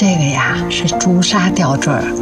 这个呀是朱砂吊坠儿，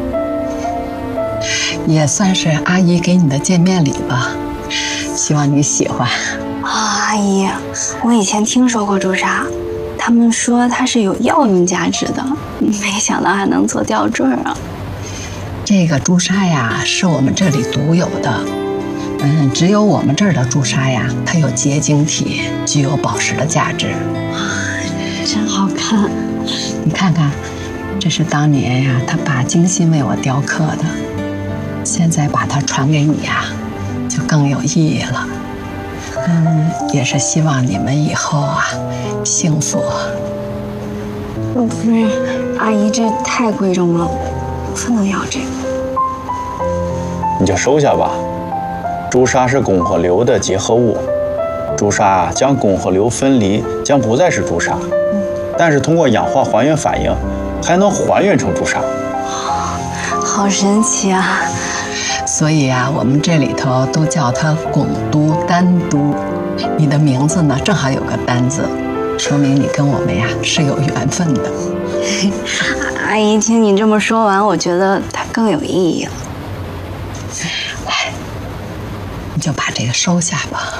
也算是阿姨给你的见面礼吧，希望你喜欢。 阿姨，我以前听说过朱砂，他们说它是有药用价值的，没想到还能做吊坠啊。 这个朱砂呀是我们这里独有的，只有我们这儿的朱砂呀，它有结晶体，具有宝石的价值。 真好看， 你看看，这是当年呀他爸精心为我雕刻的，现在把它传给你呀，就更有意义了。也是希望你们以后啊幸福。 不是，阿姨这太贵重了，不能要这个。 你就收下吧。朱砂是汞和硫的结合物，朱砂将汞和硫分离，将不再是朱砂，但是通过氧化还原反应，还能还原成朱砂。 好神奇啊！ 所以啊，我们这里头都叫它汞都丹都。你的名字呢，正好有个丹字，说明你跟我们呀是有缘分的。 阿姨，听你这么说完，我觉得它更有意义了。 来，你就把这个收下吧。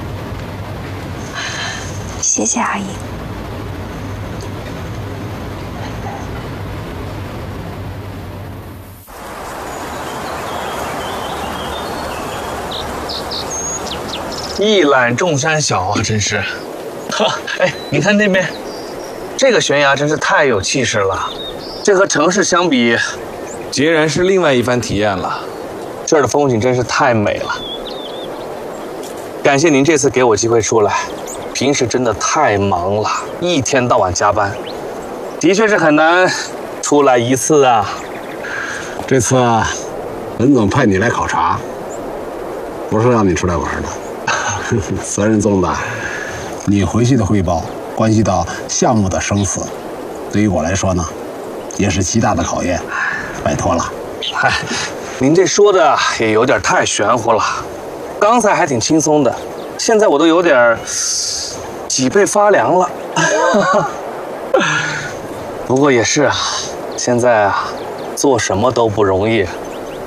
谢谢阿姨。 一览众山小啊，真是。哈，哎，你看那边，这个悬崖真是太有气势了。这和城市相比，截然是另外一番体验了。这儿的风景真是太美了。感谢您这次给我机会出来，平时真的太忙了，一天到晚加班，的确是很难出来一次啊。 这次文总派你来考察，不是让你出来玩的。责任重大，你回去的汇报关系到项目的生死，对于我来说呢，也是极大的考验。拜托了。 嗨，您这说的也有点太玄乎了。刚才还挺轻松的，现在我都有点脊背发凉了。不过也是啊，现在啊，做什么都不容易。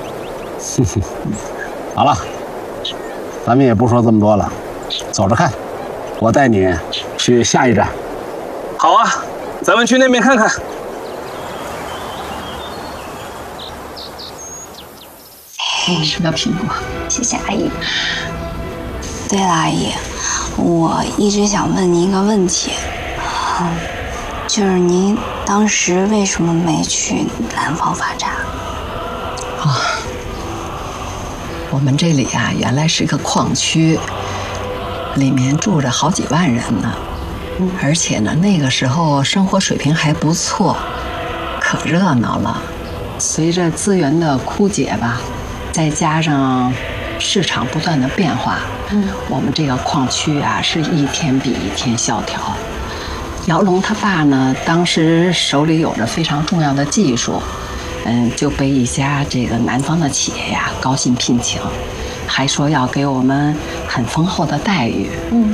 好了。咱们也不说这么多了，走着看，我带你去下一站。 好啊，咱们去那边看看。 吃个苹果， 谢谢阿姨。对了，阿姨，我一直想问您一个问题，就是您当时为什么没去南方发展？ 我们这里啊，原来是个矿区，里面住着好几万人呢。而且呢，那个时候生活水平还不错，可热闹了。随着资源的枯竭吧，再加上市场不断的变化，我们这个矿区啊，是一天比一天萧条。姚龙他爸呢，当时手里有着非常重要的技术。就被一家这个南方的企业呀高薪聘请，还说要给我们很丰厚的待遇。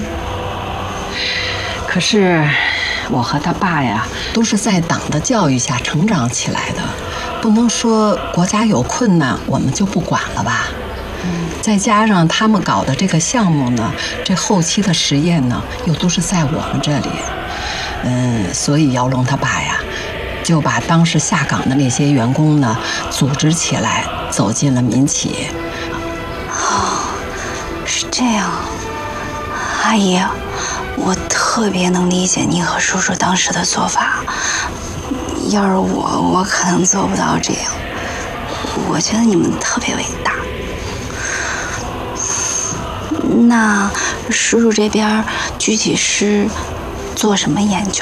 可是我和他爸呀都是在党的教育下成长起来的，不能说国家有困难我们就不管了吧。再加上他们搞的这个项目呢，这后期的实验呢又都是在我们这里，所以姚龙他爸呀就把当时下岗的那些员工呢组织起来，走进了民企。 是这样，阿姨，我特别能理解您和叔叔当时的做法。要是我可能做不到这样。我觉得你们特别伟大。那叔叔这边具体是做什么研究